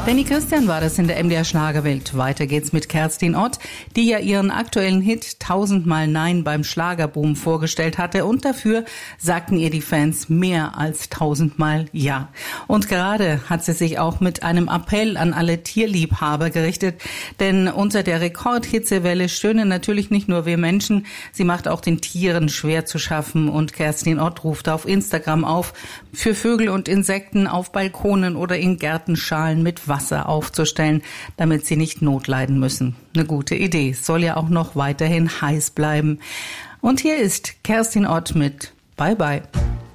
Danny Christian war das in der MDR Schlagerwelt. Weiter geht's mit Kerstin Ott, die ja ihren aktuellen Hit 1000-mal Nein beim Schlagerboom vorgestellt hatte und dafür sagten ihr die Fans mehr als 1000-mal Ja. Und gerade hat sie sich auch mit einem Appell an alle Tierliebhaber gerichtet, denn unter der Rekordhitzewelle stöhnen natürlich nicht nur wir Menschen, sie macht auch den Tieren schwer zu schaffen und Kerstin Ott ruft auf Instagram auf, für Vögel und Insekten auf Balkonen oder in Gärtenschalen mit Wasser aufzustellen, damit sie nicht notleiden müssen. Eine gute Idee. Es soll ja auch noch weiterhin heiß bleiben. Und hier ist Kerstin Ott mit Bye Bye.